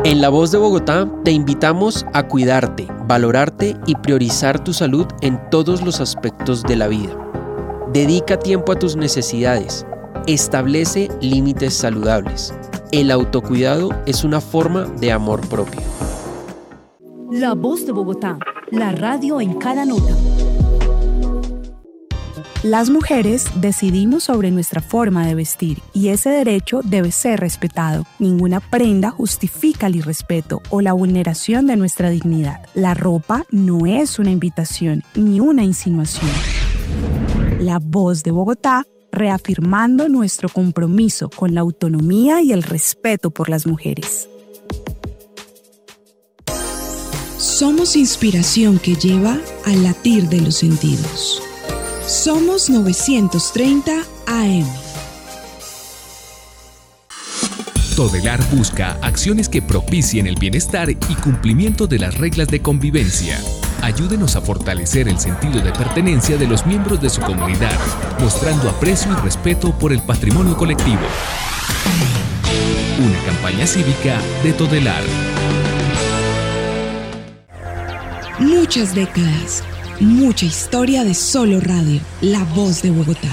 En La Voz de Bogotá te invitamos a cuidarte, valorarte y priorizar tu salud en todos los aspectos de la vida. Dedica tiempo a tus necesidades. Establece límites saludables. El autocuidado es una forma de amor propio. La Voz de Bogotá, la radio en cada nota. Las mujeres decidimos sobre nuestra forma de vestir y ese derecho debe ser respetado. Ninguna prenda justifica el irrespeto o la vulneración de nuestra dignidad. La ropa no es una invitación ni una insinuación. La Voz de Bogotá, reafirmando nuestro compromiso con la autonomía y el respeto por las mujeres. Somos inspiración que lleva al latir de los sentidos. Somos 930 AM. Todelar busca acciones que propicien el bienestar y cumplimiento de las reglas de convivencia. Ayúdenos a fortalecer el sentido de pertenencia de los miembros de su comunidad, mostrando aprecio y respeto por el patrimonio colectivo. Una campaña cívica de Todelar. Muchas décadas, mucha historia de solo radio, La Voz de Bogotá.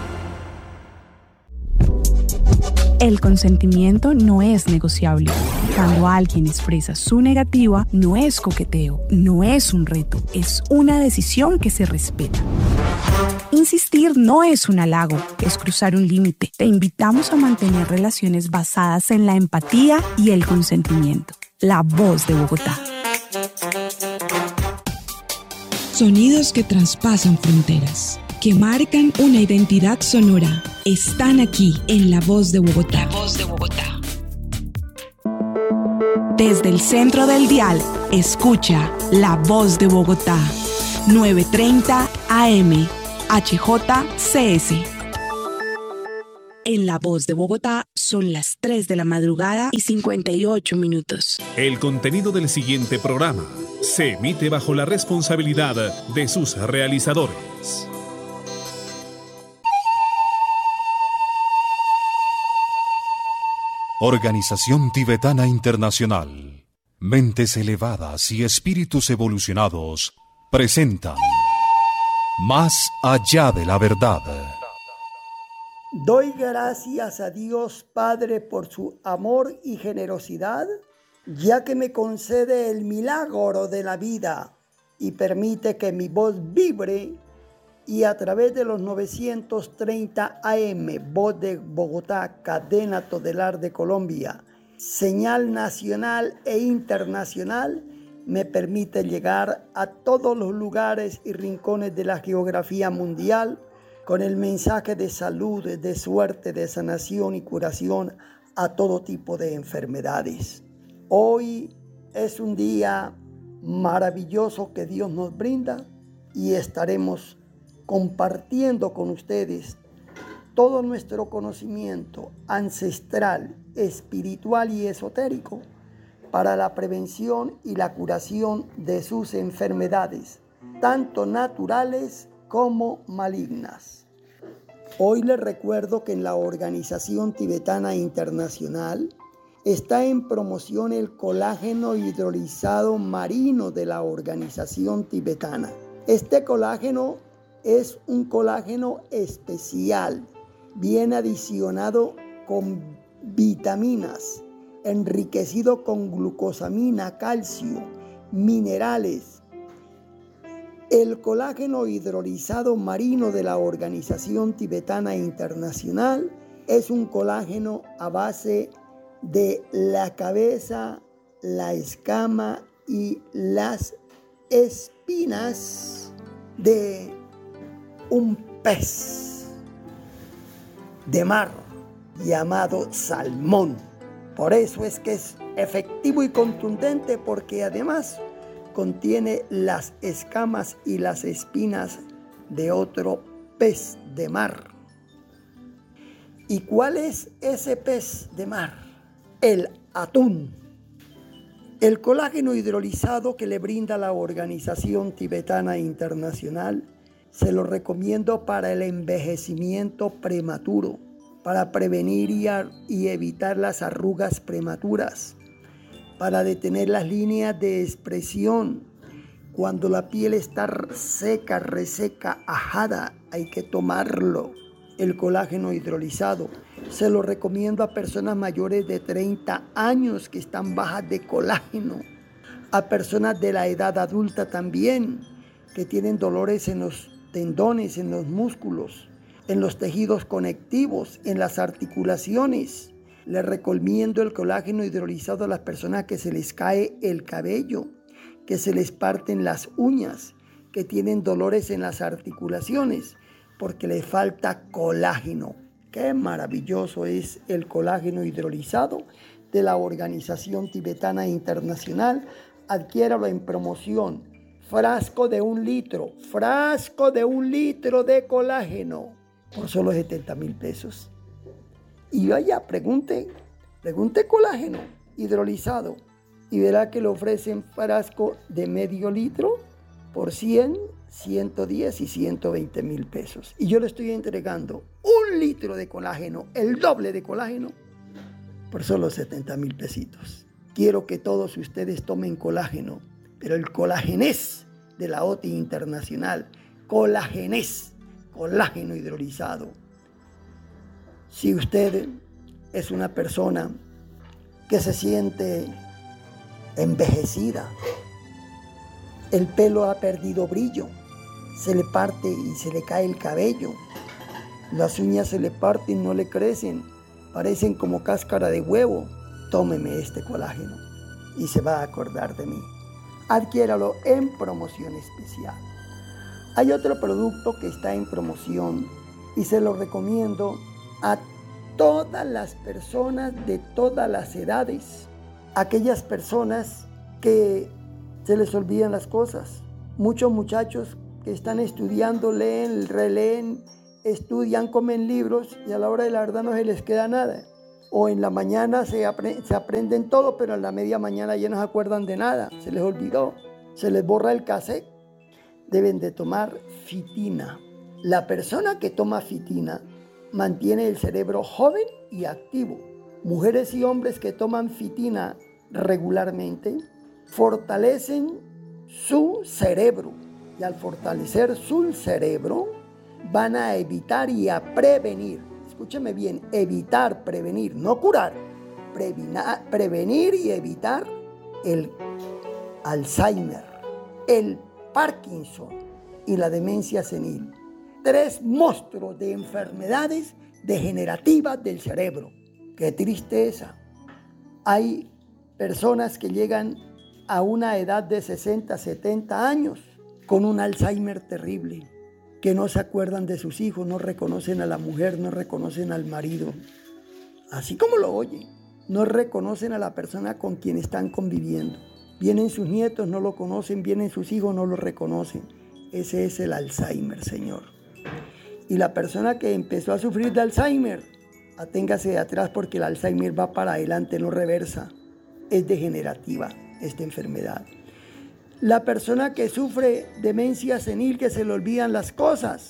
El consentimiento no es negociable. Cuando alguien expresa su negativa, no es coqueteo, no es un reto, es una decisión que se respeta. Insistir no es un halago, es cruzar un límite. Te invitamos a mantener relaciones basadas en la empatía y el consentimiento. La Voz de Bogotá. Sonidos que traspasan fronteras, que marcan una identidad sonora, están aquí en La Voz de Bogotá. La Voz de Bogotá. Desde el centro del dial, escucha La Voz de Bogotá. 930 AM, HJCS. En La Voz de Bogotá son las 3 de la madrugada y 58 minutos. El contenido del siguiente programa se emite bajo la responsabilidad de sus realizadores. Organización Tibetana Internacional. Mentes elevadas y espíritus evolucionados presentan Más allá de la verdad. Doy gracias a Dios Padre por su amor y generosidad, ya que me concede el milagro de la vida y permite que mi voz vibre y a través de los 930 AM, Voz de Bogotá, cadena Todelar de Colombia, señal nacional e internacional, me permite llegar a todos los lugares y rincones de la geografía mundial con el mensaje de salud, de suerte, de sanación y curación a todo tipo de enfermedades. Hoy es un día maravilloso que Dios nos brinda y estaremos compartiendo con ustedes todo nuestro conocimiento ancestral, espiritual y esotérico para la prevención y la curación de sus enfermedades, tanto naturales como malignas. Hoy les recuerdo que en la Organización Tibetana Internacional está en promoción el colágeno hidrolizado marino de la organización tibetana. Este colágeno es un colágeno especial, bien adicionado con vitaminas, enriquecido con glucosamina, calcio, minerales. El colágeno hidrolizado marino de la Organización Tibetana Internacional es un colágeno a base de la cabeza, la escama y las espinas de un pez de mar llamado salmón. Por eso es que es efectivo y contundente, porque además contiene las escamas y las espinas de otro pez de mar. ¿Y cuál es ese pez de mar? El atún. El colágeno hidrolizado que le brinda la Organización Tibetana Internacional se lo recomiendo para el envejecimiento prematuro, para prevenir y evitar las arrugas prematuras. para detener las líneas de expresión. Cuando la piel está seca, reseca, ajada, hay que tomarlo. El colágeno hidrolizado. Se lo recomiendo a personas mayores de 30 años que están bajas de colágeno. A personas de la edad adulta también, que tienen dolores en los tendones, en los músculos, en los tejidos conectivos, en las articulaciones. Les recomiendo el colágeno hidrolizado a las personas que se les cae el cabello, que se les parten las uñas, que tienen dolores en las articulaciones, porque les falta colágeno. Qué maravilloso es el colágeno hidrolizado de la Organización Tibetana Internacional. Adquiéralo en promoción. Frasco de 1 litro de colágeno por solo 70,000 pesos. Y vaya, pregunte colágeno hidrolizado y verá que le ofrecen frasco de medio litro por 100, 110 y 120,000 pesos. Y yo le estoy entregando 1 litro de colágeno, el doble de colágeno, por solo 70,000 pesitos. Quiero que todos ustedes tomen colágeno, pero el colágenés de la OTI Internacional, colágenés, colágeno hidrolizado. Si usted es una persona que se siente envejecida, el pelo ha perdido brillo, se le parte y se le cae el cabello, las uñas se le parten, no le crecen, parecen como cáscara de huevo, tómeme este colágeno y se va a acordar de mí. Adquiéralo en promoción especial. Hay otro producto que está en promoción y se lo recomiendo a todas las personas de todas las edades. Aquellas personas que se les olvidan las cosas. Muchos muchachos que están estudiando, leen, releen, estudian, comen libros y a la hora de la verdad no se les queda nada. O en la mañana se aprenden todo, pero en la media mañana ya no se acuerdan de nada. Se les olvidó, se les borra el cassette. Deben de tomar fitina. La persona que toma fitina mantiene el cerebro joven y activo. Mujeres y hombres que toman fitina regularmente fortalecen su cerebro. Y al fortalecer su cerebro van a evitar y a prevenir. Escúcheme bien, evitar, prevenir, no curar. Prevenir y evitar el Alzheimer, el Parkinson y la demencia senil. 3 monstruos de enfermedades degenerativas del cerebro. ¡Qué tristeza! Hay personas que llegan a una edad de 60, 70 años con un Alzheimer terrible, que no se acuerdan de sus hijos, no reconocen a la mujer, no reconocen al marido. Así como lo oyen, no reconocen a la persona con quien están conviviendo. Vienen sus nietos, no lo conocen, vienen sus hijos, no lo reconocen. Ese es el Alzheimer, señor. Y la persona que empezó a sufrir de Alzheimer, aténgase de atrás porque el Alzheimer va para adelante, no reversa. Es degenerativa esta enfermedad. La persona que sufre demencia senil, que se le olvidan las cosas.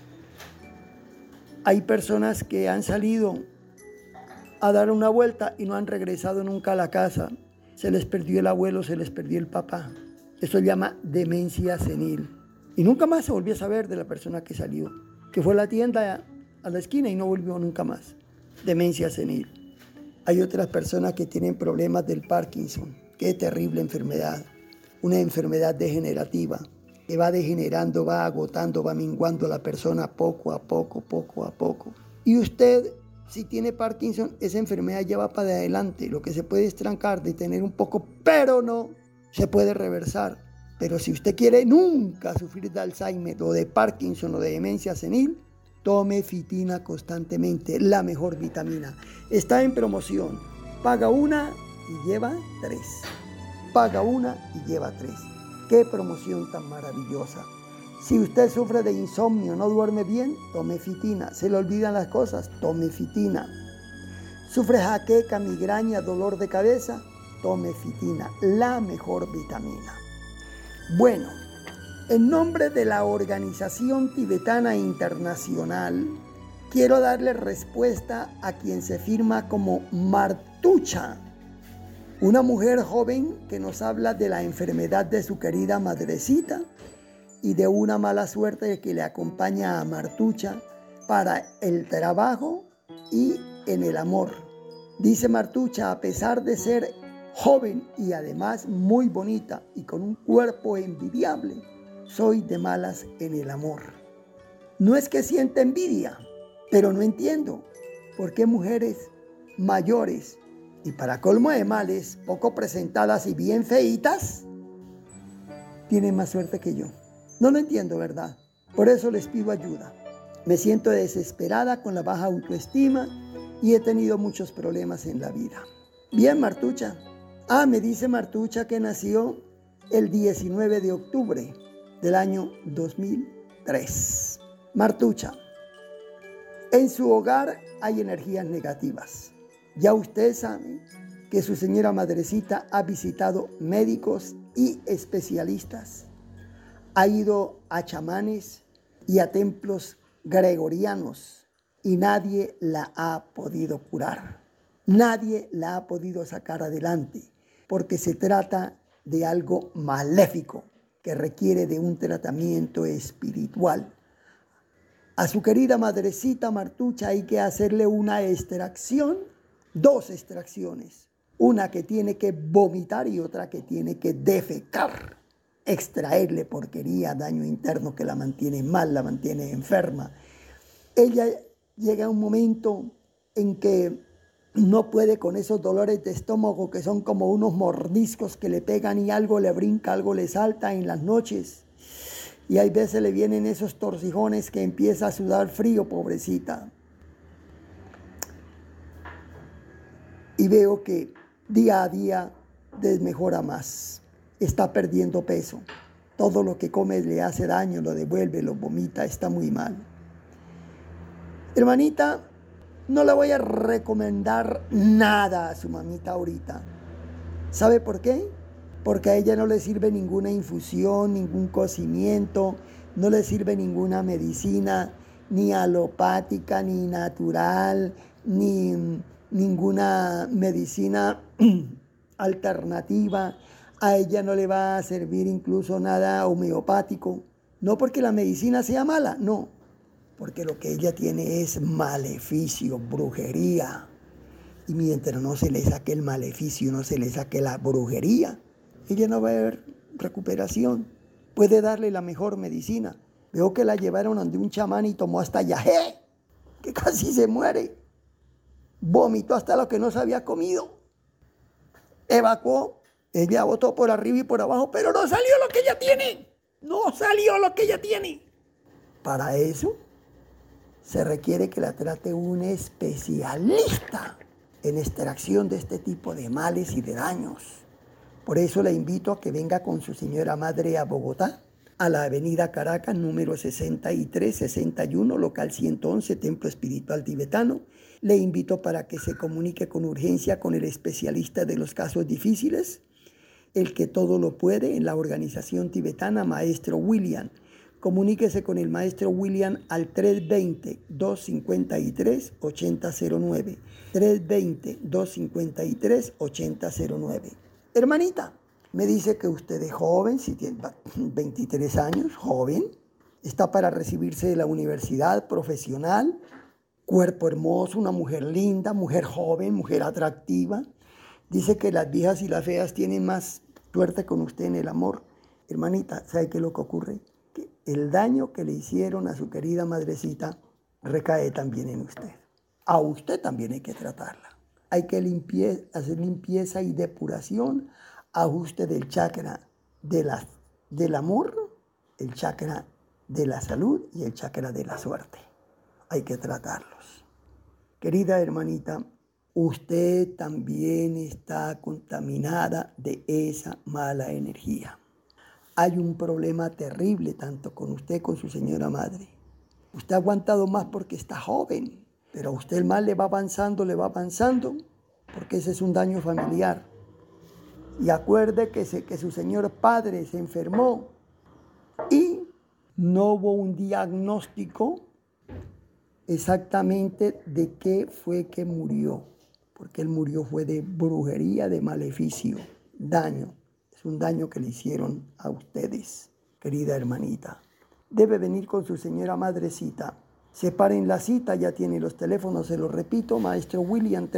Hay personas que han salido a dar una vuelta y no han regresado nunca a la casa. Se les perdió el abuelo, se les perdió el papá. Eso se llama demencia senil. Y nunca más se volvió a saber de la persona que salió, que fue a la tienda a la esquina y no volvió nunca más. Demencia senil. Hay otras personas que tienen problemas del Parkinson. Qué terrible enfermedad. Una enfermedad degenerativa que va degenerando, va agotando, va minguando a la persona poco a poco, poco a poco. Y usted, si tiene Parkinson, esa enfermedad ya va para adelante. Lo que se puede es trancar, detener un poco, pero no se puede reversar. Pero si usted quiere nunca sufrir de Alzheimer o de Parkinson o de demencia senil, tome fitina constantemente, la mejor vitamina. Está en promoción. Paga una y lleva 3. Paga una y lleva 3. ¡Qué promoción tan maravillosa! Si usted sufre de insomnio, no duerme bien, tome fitina. Se le olvidan las cosas, tome fitina. Sufre jaqueca, migraña, dolor de cabeza, tome fitina, la mejor vitamina. Bueno, en nombre de la Organización Tibetana Internacional, quiero darle respuesta a quien se firma como Martucha. Una mujer joven que nos habla de la enfermedad de su querida madrecita y de una mala suerte que le acompaña a Martucha para el trabajo y en el amor. Dice Martucha, a pesar de ser joven y además muy bonita y con un cuerpo envidiable, soy de malas en el amor. No es que sienta envidia, pero no entiendo por qué mujeres mayores y para colmo de males, poco presentadas y bien feitas, tienen más suerte que yo. No lo entiendo, ¿verdad? Por eso les pido ayuda. Me siento desesperada con la baja autoestima y he tenido muchos problemas en la vida. Bien, Martucha. Me dice Martucha que nació el 19 de octubre del año 2003. Martucha, en su hogar hay energías negativas. Ya usted sabe que su señora madrecita ha visitado médicos y especialistas. Ha ido a chamanes y a templos gregorianos y nadie la ha podido curar. Nadie la ha podido sacar adelante porque se trata de algo maléfico que requiere de un tratamiento espiritual. A su querida madrecita Martucha hay que hacerle una extracción, 2 extracciones, una que tiene que vomitar y otra que tiene que defecar, extraerle porquería, daño interno que la mantiene mal, la mantiene enferma. Ella llega a un momento en que no puede con esos dolores de estómago que son como unos mordiscos que le pegan y algo le brinca, algo le salta en las noches. Y hay veces le vienen esos torcijones que empieza a sudar frío, pobrecita. Y veo que día a día desmejora más. Está perdiendo peso. Todo lo que come le hace daño, lo devuelve, lo vomita, está muy mal. Hermanita, no le voy a recomendar nada a su mamita ahorita. ¿Sabe por qué? Porque a ella no le sirve ninguna infusión, ningún cocimiento, no le sirve ninguna medicina, ni alopática, ni natural, ni ninguna medicina alternativa. A ella no le va a servir incluso nada homeopático. No porque la medicina sea mala, no. Porque lo que ella tiene es maleficio, brujería. Y mientras no se le saque el maleficio, no se le saque la brujería, ella no va a haber recuperación. Puede darle la mejor medicina. Veo que la llevaron ante un chamán y tomó hasta yagé, que casi se muere. Vomitó hasta lo que no se había comido. Evacuó. Ella botó por arriba y por abajo, pero no salió lo que ella tiene. No salió lo que ella tiene. Para eso se requiere que la trate un especialista en extracción de este tipo de males y de daños. Por eso la invito a que venga con su señora madre a Bogotá, a la avenida Caracas, número 6361, local 111, Templo Espiritual Tibetano. Le invito para que se comunique con urgencia con el especialista de los casos difíciles, el que todo lo puede en la organización tibetana, Maestro William. Comuníquese con el Maestro William al 320-253-8009. 320-253-8009. Hermanita, me dice que usted es joven, si tiene 23 años, joven, está para recibirse de la universidad profesional, cuerpo hermoso, una mujer linda, mujer joven, mujer atractiva. Dice que las viejas y las feas tienen más suerte con usted en el amor. Hermanita, ¿sabe qué es lo que ocurre? Que el daño que le hicieron a su querida madrecita recae también en usted. A usted también hay que tratarla. Hay que hacer limpieza y depuración, ajuste del chakra del amor, el chakra de la salud y el chakra de la suerte. Hay que tratarlos. Querida hermanita, usted también está contaminada de esa mala energía. Hay un problema terrible tanto con usted como con su señora madre. Usted ha aguantado más porque está joven, pero a usted el mal le va avanzando, porque ese es un daño familiar. Y acuerde que su señor padre se enfermó y no hubo un diagnóstico exactamente de qué fue que murió. porque él murió fue de brujería, de maleficio, daño. Es un daño que le hicieron a ustedes, querida hermanita. Debe venir con su señora madrecita. Separen la cita, ya tiene los teléfonos, se los repito, Maestro William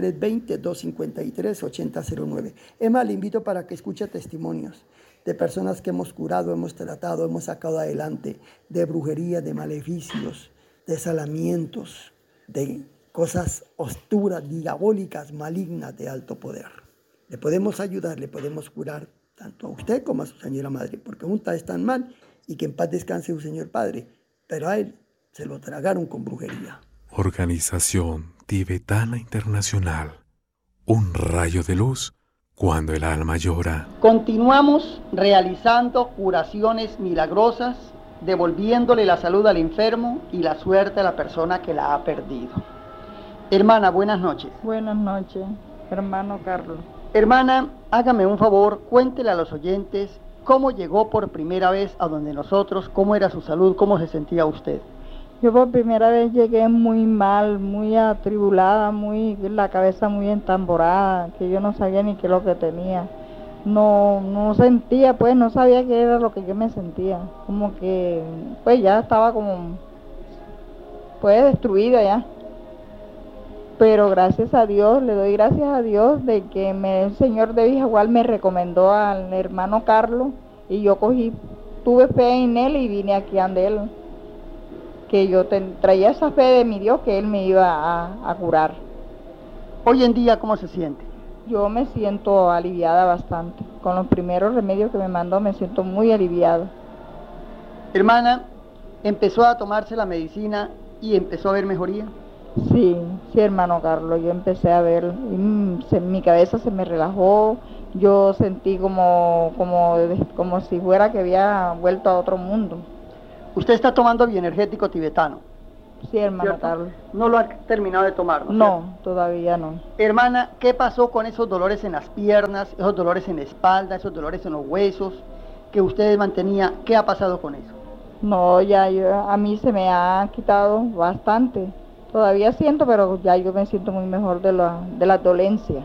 320-253-8009. Emma, le invito para que escuche testimonios de personas que hemos curado, hemos tratado, hemos sacado adelante, de brujería, de maleficios, de salamientos, de cosas oscuras, diabólicas, malignas de alto poder. Le podemos ayudar, le podemos curar tanto a usted como a su señora madre, porque juntas están mal y que en paz descanse su señor padre, pero a él se lo tragaron con brujería. Organización Tibetana Internacional. Un rayo de luz cuando el alma llora. Continuamos realizando curaciones milagrosas, devolviéndole la salud al enfermo y la suerte a la persona que la ha perdido. Hermana, buenas noches. Buenas noches, hermano Carlos. Hermana, hágame un favor, cuéntele a los oyentes cómo llegó por primera vez a donde nosotros, cómo era su salud, cómo se sentía usted. Yo por primera vez llegué muy mal, muy atribulada, la cabeza muy entamborada, que yo no sabía ni qué es lo que tenía. No sentía, pues no sabía qué era lo que yo me sentía. Como que, pues ya estaba como, pues destruida ya. Pero gracias a Dios, le doy gracias a Dios de que el Señor de Vijagual me recomendó al hermano Carlos y yo tuve fe en él y vine aquí ante él. Que yo traía esa fe de mi Dios que Él me iba a curar. Hoy en día, ¿cómo se siente? Yo me siento aliviada bastante. Con los primeros remedios que me mandó me siento muy aliviada. Hermana, ¿empezó a tomarse la medicina y empezó a ver mejoría? Sí, hermano Carlos, yo empecé a ver, mi cabeza se me relajó, yo sentí como si fuera que había vuelto a otro mundo. Usted está tomando bioenergético tibetano. Sí, hermano ¿cierto? Carlos. No lo ha terminado de tomar, ¿no? No, todavía no. Hermana, ¿qué pasó con esos dolores en las piernas, esos dolores en la espalda, esos dolores en los huesos que usted mantenía? ¿Qué ha pasado con eso? No, a mí se me ha quitado bastante. Todavía siento, pero ya yo me siento muy mejor de la dolencia.